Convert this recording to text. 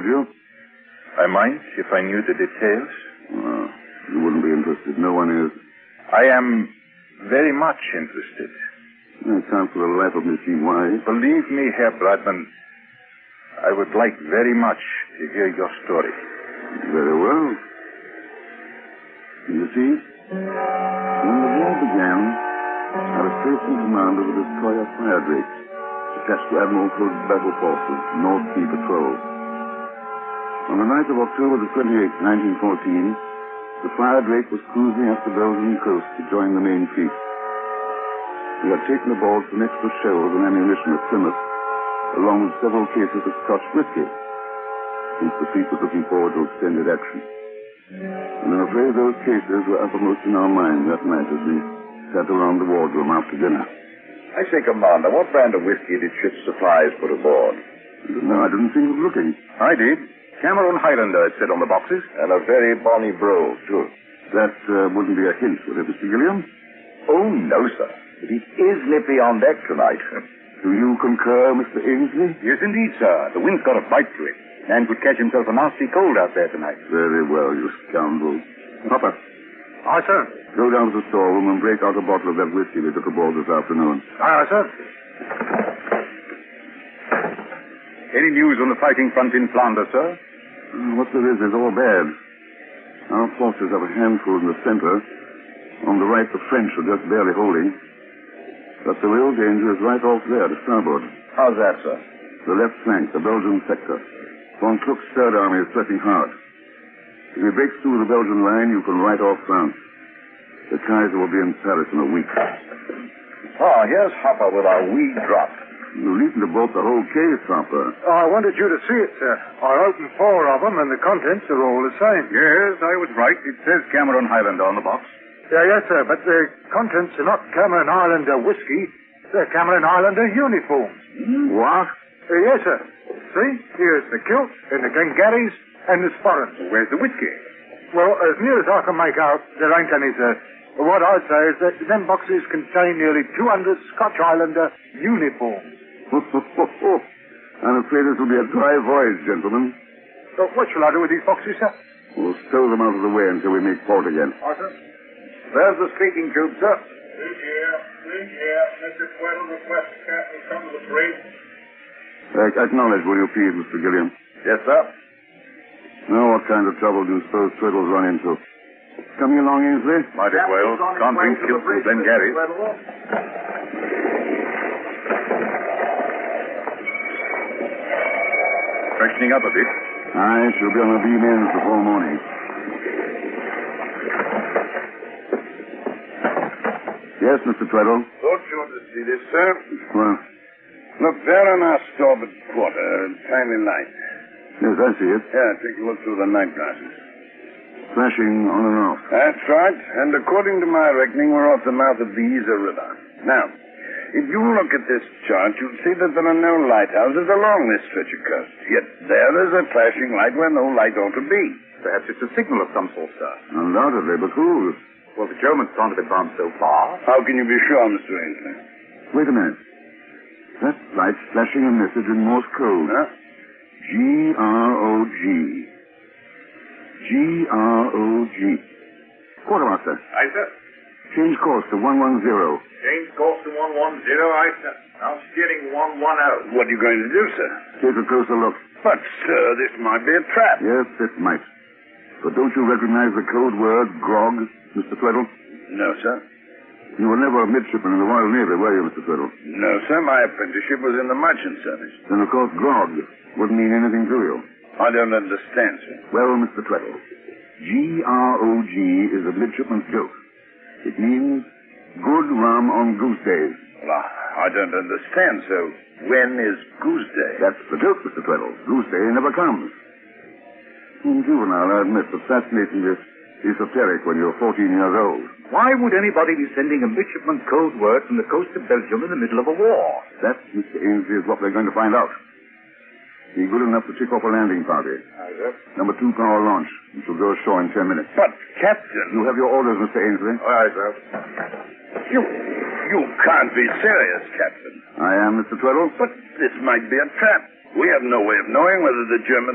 you? I might if I knew the details. Well, you wouldn't be interested. No one is. I am very much interested. I can't for the life of me see why. Believe me, Herr Bradman, I would like very much to hear your story. Very well. You see, when the war began, I was placed in command of the destroyer Fire Drake, attached to Admiral Hood's battle forces, North Sea Patrol. On the night of October the 28th, 1914, the Fire Drake was cruising up the Belgian coast to join the main fleet. We had taken aboard some extra shells and ammunition at Plymouth, along with several cases of Scotch whiskey, since the fleet was looking forward to extended action. And I'm afraid those cases were uppermost in our minds that night as we sat around the wardroom after dinner. I say, Commander, what brand of whiskey did ship's supplies put aboard? No, I didn't think of looking. I did. Cameron Highlander, it said on the boxes. And a very bonny brogue, too. That wouldn't be a hint, would it, Mr. Gilliam? Oh, no, sir. But it is nippy on deck tonight. Do you concur, Mr. Ainsley? Yes, indeed, sir. The wind's got a bite to it. Man could catch himself a nasty cold out there tonight. Very well, you scoundrel. Hopper. Aye, sir. Go down to the storeroom and break out a bottle of that whiskey we took aboard this afternoon. Aye, sir. Any news on the fighting front in Flanders, sir? What there is all bad. Our forces have a handful in the center. On the right, the French are just barely holding. But the real danger is right off there, to starboard. How's that, sir? The left flank, the Belgian sector. Von Kluck's Third Army is pressing hard. If he breaks through the Belgian line, you can write off France. The Kaiser will be in Paris in a week. Oh, here's Hopper with our wee drop. You needn't have bought the whole case, Hopper. I wanted you to see it, sir. I opened 4 of them, and the contents are all the same. Yes, I was right. It says Cameron Highlander on the box. Yes, sir, but the contents are not Cameron Islander whiskey. They're Cameron Islander uniforms. What? Yes, sir. See? Here's the kilt, and the Glengarrys, and the sporrans. Where's the whiskey? Well, as near as I can make out, there ain't any, sir. What I'd say is that them boxes contain nearly 200 Scotch Islander uniforms. I'm afraid this will be a dry voyage, gentlemen. So what shall I do with these boxes, sir? We'll stow them out of the way until we make port again. Aye, sir. There's the speaking tube, sir. Please, Mr. Tweddle requests the captain come to the bridge. Acknowledge, will you please, Mr. Gilliam? Yes, sir. Now, what kind of trouble do you suppose Tweddle's run into? Coming along, Ainsley? Might as well. Can't bring kilts from Glengarry. Freshening up a bit. Aye, she'll be on her beam ends before morning. Yes, Mr. Tweddle? Thought you wanted to see this, sir. Well, Look, there on our starboard quarter, tiny light. yes, I see it. Yeah, take a look through the night glasses. Flashing on and off. That's right. And according to my reckoning, we're off the mouth of the Yser River. Now, if you look at this chart, you'll see that there are no lighthouses along this stretch of coast. Yet there is a flashing light where no light ought to be. Perhaps it's a signal of some sort, sir. Undoubtedly, but whose? Well, the Germans can't have advanced so far. How can you be sure, Mr. Ainsley? Wait a minute. That light's flashing a message in Morse code. Huh? G-R-O-G. G-R-O-G. Quartermaster, Aye, sir. change course to 110. Change course to 110, aye, sir. Now steering 110. What are you going to do, sir? Take a closer look. But, sir, this might be a trap. Yes, it might. But don't you recognize the code word, grog, Mr. Tweddle? No, sir. You were never a midshipman in the Royal Navy, were you, Mr. Tweddle? No, sir. My apprenticeship was in the merchant service. Then, of course, grog wouldn't mean anything to you. I don't understand, sir. Well, Mr. Tweddle, G-R-O-G is a midshipman's joke. It means good rum on goose days. Well, I don't understand, so when is Goose Day? That's the joke, Mr. Tweddle. Goose day never comes. In juvenile, I admit that fascinating is esoteric when you're 14 years old. Why would anybody be sending a midshipman code word from the coast of Belgium in the middle of a war? That, Mr. Ainsley, is what we're going to find out. Be good enough to kick off a landing party. Number 2 power launch, which will go ashore in 10 minutes. But, Captain... You have your orders, Mr. Ainsley. Aye, sir. You can't be serious, Captain. I am, Mr. Tweddle. But this might be a trap. We have no way of knowing whether the Germans